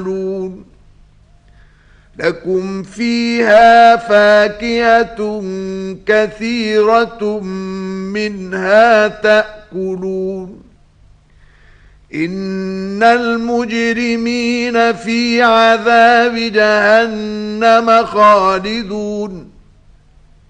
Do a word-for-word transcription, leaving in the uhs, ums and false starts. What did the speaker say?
لكم فيها فاكهة كثيرة منها تأكلون إن المجرمين في عذاب جهنم خالدون